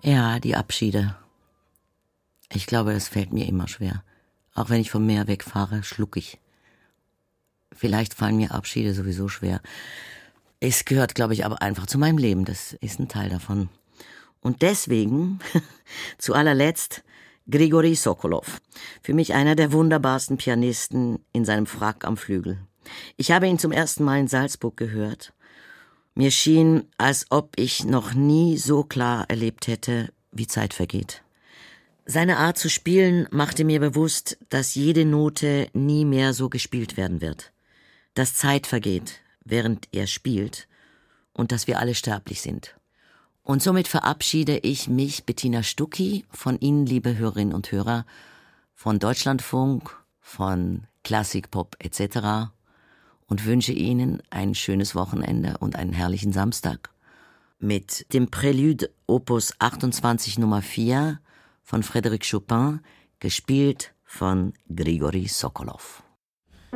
Ja, die Abschiede. Ich glaube, das fällt mir immer schwer. Auch wenn ich vom Meer wegfahre, schluck ich. Vielleicht fallen mir Abschiede sowieso schwer. Es gehört, glaube ich, aber einfach zu meinem Leben. Das ist ein Teil davon. Und deswegen, zu allerletzt, Grigori Sokolov. Für mich einer der wunderbarsten Pianisten in seinem Frack am Flügel. Ich habe ihn zum ersten Mal in Salzburg gehört. Mir schien, als ob ich noch nie so klar erlebt hätte, wie Zeit vergeht. Seine Art zu spielen machte mir bewusst, dass jede Note nie mehr so gespielt werden wird. Dass Zeit vergeht, während er spielt, und dass wir alle sterblich sind. Und somit verabschiede ich mich, Bettina Stucki, von Ihnen, liebe Hörerinnen und Hörer, von Deutschlandfunk, von Klassik, Pop etc. und wünsche Ihnen ein schönes Wochenende und einen herrlichen Samstag. Mit dem Prälude Opus 28 Nummer 4 von Frédéric Chopin, gespielt von Grigori Sokolov.